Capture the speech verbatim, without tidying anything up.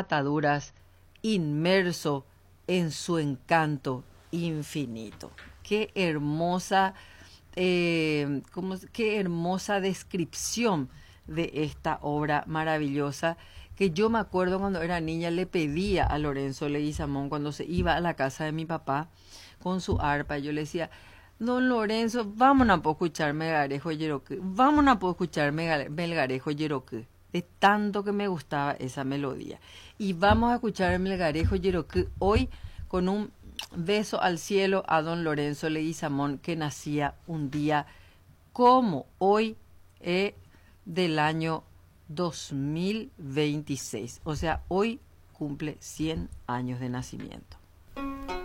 ataduras, inmerso en su encanto infinito. Qué hermosa, eh, ¿cómo es? Qué hermosa descripción de esta obra maravillosa, que yo me acuerdo cuando era niña le pedía a Lorenzo Leguizamón cuando se iba a la casa de mi papá con su arpa. Yo le decía: Don Lorenzo, vámonos a poder escuchar Melgarejo Yeroque, vámonos a poder escuchar Melgarejo Yeroque, de tanto que me gustaba esa melodía. Y vamos a escuchar el Melgarejo Yeroque hoy con un beso al cielo a don Lorenzo Leguizamón, que nacía un día como hoy eh, del año dos mil veintiséis. O sea, hoy cumple cien años de nacimiento.